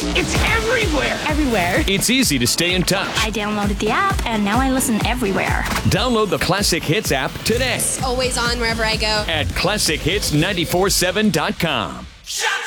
It's everywhere. Everywhere. It's easy to stay in touch. I downloaded the app, and now I listen everywhere. Download the Classic Hits app today It's always on wherever I go. at ClassicHits947.com.